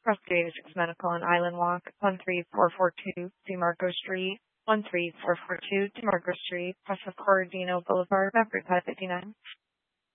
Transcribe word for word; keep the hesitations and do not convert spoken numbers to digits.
Cross three eighty-six Medical on Island Walk, one three four four two DeMarco Street, one three four four two DeMarco Street, Paso Corodino Boulevard, Maverick five fifty-nine.